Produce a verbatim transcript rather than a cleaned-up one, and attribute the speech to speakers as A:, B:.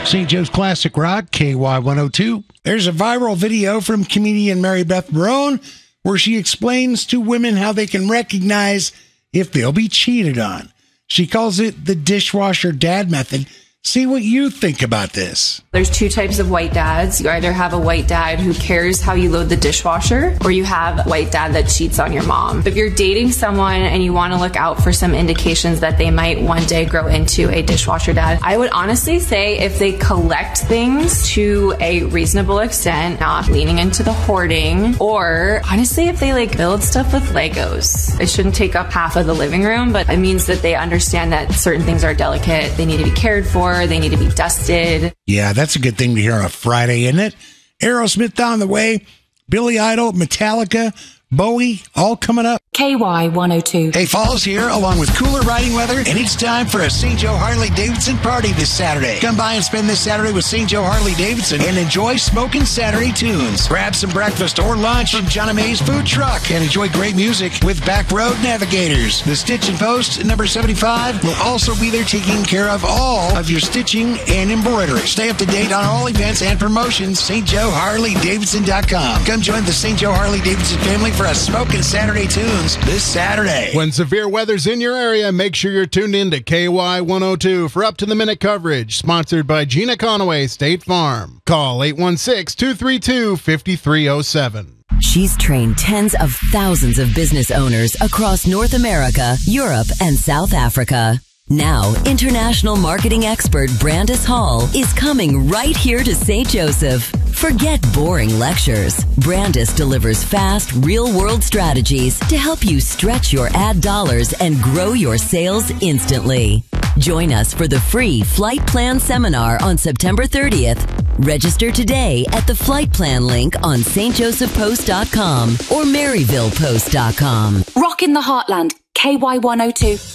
A: Saint Joe's Classic Rock, K Y one oh two. There's a viral video from comedian Mary Beth Barone where she explains to women how they can recognize if they'll be cheated on. She calls it the dishwasher dad method. See what you think about this.
B: There's two types of white dads. You either have a white dad who cares how you load the dishwasher, or you have a white dad that cheats on your mom. If you're dating someone and you want to look out for some indications that they might one day grow into a dishwasher dad, I would honestly say if they collect things to a reasonable extent, not leaning into the hoarding, or honestly if they like build stuff with Legos. It shouldn't take up half of the living room, but it means that they understand that certain things are delicate, they need to be cared for, they need to be dusted.
A: Yeah, that's a good thing to hear on a Friday, isn't it? Aerosmith down the way, Billy Idol, Metallica, Bowie, all coming up.
C: K Y one oh two.
A: Hey, Fall's here, along with cooler riding weather, and it's time for a Saint Joe Harley-Davidson party this Saturday. Come by and spend this Saturday with Saint Joe Harley-Davidson and enjoy smoking Saturday tunes. Grab some breakfast or lunch from John and May's food truck and enjoy great music with Back Road Navigators. The Stitch and Post, number seventy-five, will also be there taking care of all of your stitching and embroidery. Stay up to date on all events and promotions. St Joe Harley Davidson dot com. Come join the Saint Joe Harley-Davidson family for a smoking Saturday tunes this Saturday.
D: When severe weather's in your area, make sure you're tuned in to K Y one oh two for up-to-the-minute coverage. Sponsored by Gina Conaway State Farm. Call eight one six, two three two, five three oh seven.
E: She's trained tens of thousands of business owners across North America, Europe, and South Africa. Now, international marketing expert Brandis Hall is coming right here to Saint Joseph. Forget boring lectures. Brandis delivers fast, real-world strategies to help you stretch your ad dollars and grow your sales instantly. Join us for the free Flight Plan Seminar on September thirtieth. Register today at the Flight Plan link on S T Joseph Post dot com or Maryville Post dot com.
C: Rock in the Heartland, K Y one oh two.